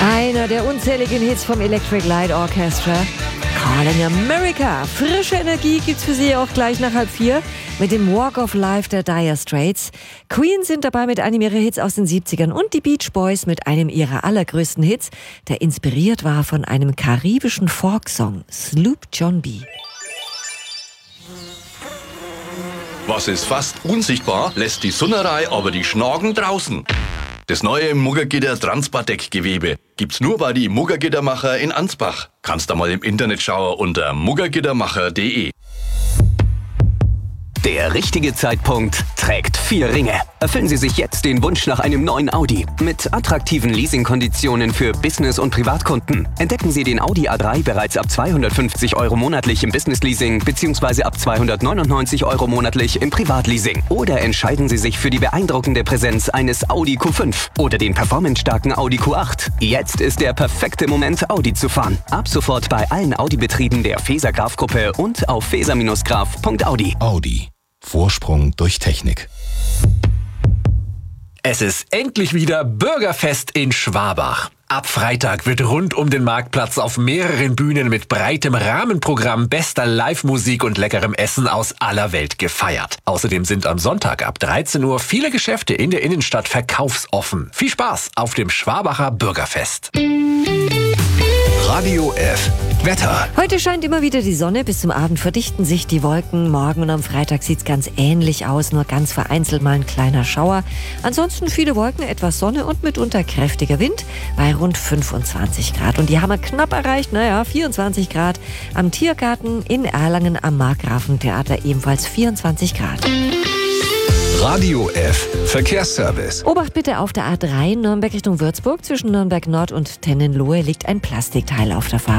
Einer der unzähligen Hits vom Electric Light Orchestra. Calling America. Frische Energie gibt's für Sie auch gleich nach 3:30 mit dem Walk of Life der Dire Straits. Queen sind dabei mit einem ihrer Hits aus den 70ern und die Beach Boys mit einem ihrer allergrößten Hits, der inspiriert war von einem karibischen Folksong, Sloop John B. Was ist fast unsichtbar, lässt die Sunnerei aber die Schnagen draußen. Das neue Muggergitter Transpadeck-Gewebe gibt's nur bei die Muggergittermacher in Ansbach. Kannst da mal im Internet schauen unter muggergittermacher.de. Der richtige Zeitpunkt trägt 4 Ringe. Erfüllen Sie sich jetzt den Wunsch nach einem neuen Audi mit attraktiven Leasingkonditionen für Business- und Privatkunden. Entdecken Sie den Audi A3 bereits ab 250 € monatlich im Business-Leasing bzw. ab 299 € monatlich im Privatleasing. Oder entscheiden Sie sich für die beeindruckende Präsenz eines Audi Q5 oder den performancestarken Audi Q8. Jetzt ist der perfekte Moment, Audi zu fahren. Ab sofort bei allen Audi-Betrieben der Feser-Graf-Gruppe und auf feser-graf.audi. Audi. Vorsprung durch Technik. Es ist endlich wieder Bürgerfest in Schwabach. Ab Freitag wird rund um den Marktplatz auf mehreren Bühnen mit breitem Rahmenprogramm, bester Live-Musik und leckerem Essen aus aller Welt gefeiert. Außerdem sind am Sonntag ab 13 Uhr viele Geschäfte in der Innenstadt verkaufsoffen. Viel Spaß auf dem Schwabacher Bürgerfest. Radio F. Wetter. Heute scheint immer wieder die Sonne, bis zum Abend verdichten sich die Wolken. Morgen und am Freitag sieht's ganz ähnlich aus, nur ganz vereinzelt mal ein kleiner Schauer. Ansonsten viele Wolken, etwas Sonne und mitunter kräftiger Wind bei rund 25 Grad. Und die haben wir knapp erreicht, 24 Grad. Am Tiergarten in Erlangen am Markgrafentheater ebenfalls 24 Grad. Radio F. Verkehrsservice. Obacht bitte auf der A3 Nürnberg Richtung Würzburg. Zwischen Nürnberg Nord und Tennenlohe liegt ein Plastikteil auf der Fahrbahn.